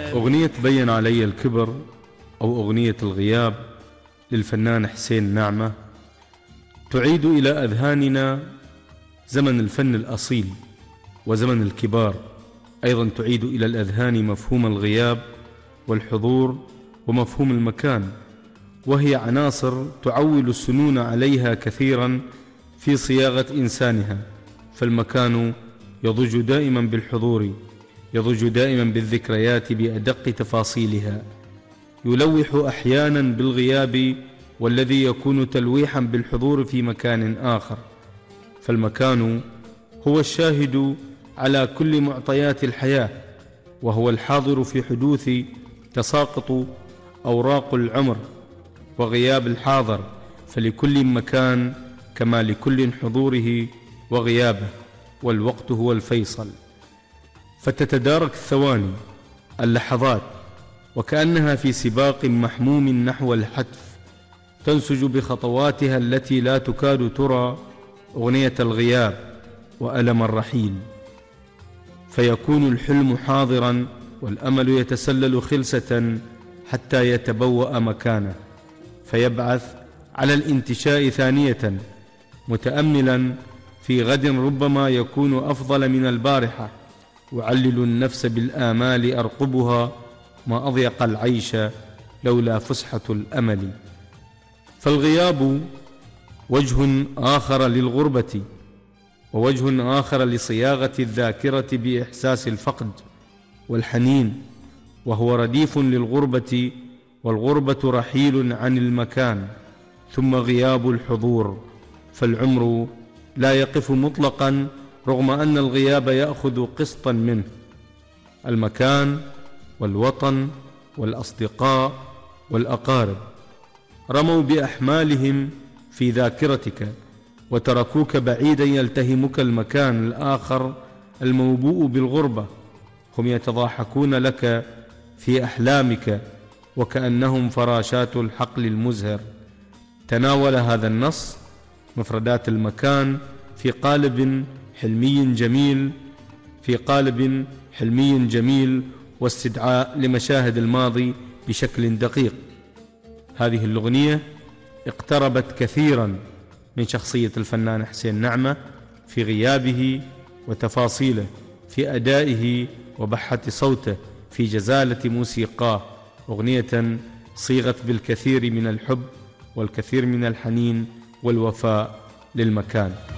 أغنية بين علي الكبر أو أغنية الغياب للفنان حسين نعمة تعيد إلى أذهاننا زمن الفن الأصيل وزمن الكبار. أيضا تعيد إلى الأذهان مفهوم الغياب والحضور ومفهوم المكان، وهي عناصر تعول السنون عليها كثيرا في صياغة إنسانها. فالمكان يضج دائما بالحضور، يضج دائما بالذكريات بأدق تفاصيلها، يلوح أحيانا بالغياب والذي يكون تلويحا بالحضور في مكان آخر. فالمكان هو الشاهد على كل معطيات الحياة، وهو الحاضر في حدوث تساقط أوراق العمر وغياب الحاضر، فلكل مكان كما لكل حضوره وغيابه، والوقت هو الفيصل. فتتدارك الثواني اللحظات وكأنها في سباق محموم نحو الحتف، تنسج بخطواتها التي لا تكاد ترى أغنية الغياب وألم الرحيل. فيكون الحلم حاضرا والأمل يتسلل خلسة حتى يتبوأ مكانه، فيبعث على الانتشاء ثانية متأملا في غد ربما يكون أفضل من البارحة. أعلل النفس بالآمال أرقبها، ما أضيق العيش لولا فسحة الأمل. فالغياب وجه آخر للغربة، ووجه آخر لصياغة الذاكرة بإحساس الفقد والحنين، وهو رديف للغربة، والغربة رحيل عن المكان ثم غياب الحضور. فالعمر لا يقف مطلقا رغم أن الغياب يأخذ قسطا منه. المكان والوطن والأصدقاء والأقارب رموا بأحمالهم في ذاكرتك وتركوك بعيدا يلتهمك المكان الآخر الموبوء بالغربة. هم يتضاحكون لك في أحلامك وكأنهم فراشات الحقل المزهر. تناول هذا النص مفردات المكان في قالب حلمي جميل واستدعاء لمشاهد الماضي بشكل دقيق. هذه الأغنية اقتربت كثيرا من شخصية الفنان حسين نعمة في غيابه وتفاصيله، في أدائه وبحة صوته، في جزالة موسيقاه. أغنية صيغت بالكثير من الحب والكثير من الحنين والوفاء للمكان.